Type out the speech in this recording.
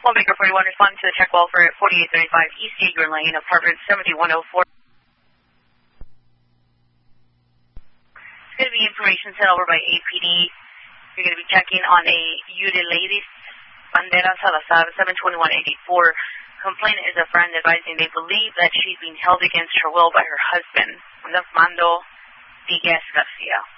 Maker 41, responding to the check well for 4835 East Yeager Lane, apartment 7104. It's going to be information sent over by APD. You're going to be checking on a Eurydice Bandera Salazar, 72184. Complainant is a friend advising they believe that she's being held against her will by her husband, Mando Díaz Garcia.